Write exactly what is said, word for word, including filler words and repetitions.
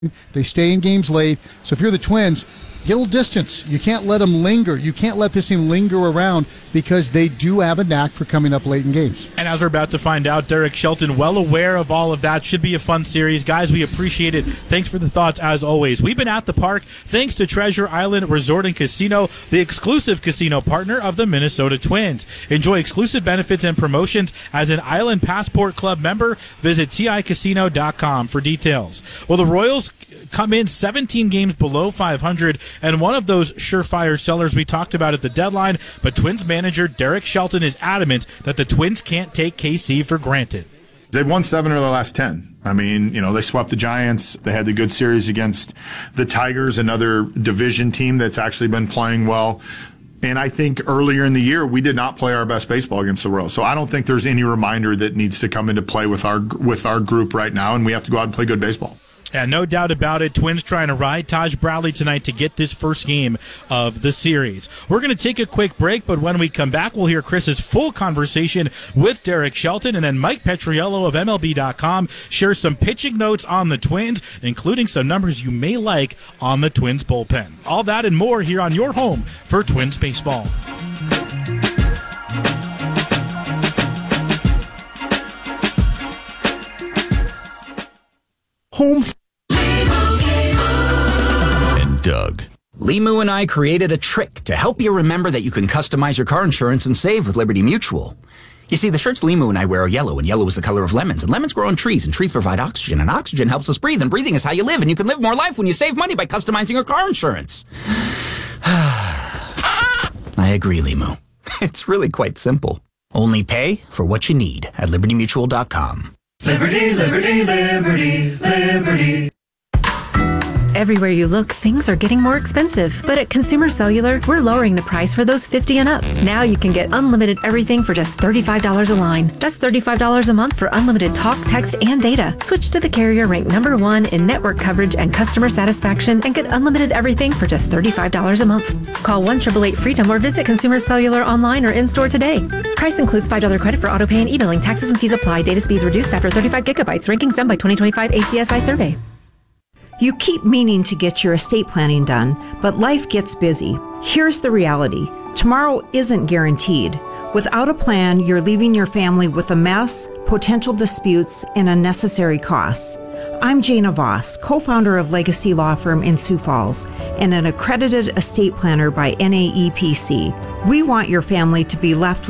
They stay in games late. So if you're the Twins, get a little distance. You can't let them linger. You can't let this team linger around because they do have a knack for coming up late in games. And as we're about to find out, Derek Shelton, well aware of all of that. Should be a fun series. Guys, we appreciate it. Thanks for the thoughts as always. We've been at the park thanks to Treasure Island Resort and Casino, the exclusive casino partner of the Minnesota Twins. Enjoy exclusive benefits and promotions as an Island Passport Club member. Visit T I casino dot com for details. Well, the Royals come in seventeen games below five hundred, and one of those surefire sellers we talked about at the deadline, but Twins manager Derek Shelton is adamant that the Twins can't take K C for granted. They've won seven of their last ten. I mean, you know, they swept the Giants. They had the good series against the Tigers, another division team that's actually been playing well. And I think earlier in the year, we did not play our best baseball against the Royals. So I don't think there's any reminder that needs to come into play with our with our group right now, and we have to go out and play good baseball. Yeah, no doubt about it. Twins trying to ride Taj Bradley tonight to get this first game of the series. We're going to take a quick break, but when we come back, we'll hear Chris's full conversation with Derek Shelton, and then Mike Petriello of M L B dot com shares some pitching notes on the Twins, including some numbers you may like on the Twins bullpen. All that and more here on your home for Twins baseball. Home. Doug. Limu and I created a trick to help you remember that you can customize your car insurance and save with Liberty Mutual. You see, the shirts Limu and I wear are yellow, and yellow is the color of lemons, and lemons grow on trees, and trees provide oxygen, and oxygen helps us breathe, and breathing is how you live, and you can live more life when you save money by customizing your car insurance. I agree, Limu. It's really quite simple. Only pay for what you need at liberty mutual dot com. Liberty, liberty, liberty, liberty. Everywhere you look, things are getting more expensive. But at Consumer Cellular, we're lowering the price for those fifty and up. Now you can get unlimited everything for just thirty-five dollars a line. That's thirty-five dollars a month for unlimited talk, text, and data. Switch to the carrier ranked number one in network coverage and customer satisfaction and get unlimited everything for just thirty-five dollars a month. Call one eight eight eight freedom or visit Consumer Cellular online or in-store today. Price includes five dollars credit for auto pay and e-billing. Taxes and fees apply. Data speeds reduced after thirty-five gigabytes. Rankings done by twenty twenty-five A C S I survey. You keep meaning to get your estate planning done, but life gets busy. Here's the reality. Tomorrow isn't guaranteed. Without a plan, you're leaving your family with a mess, potential disputes, and unnecessary costs. I'm Jana Voss, co-founder of Legacy Law Firm in Sioux Falls, and an accredited estate planner by N A E P C. We want your family to be left with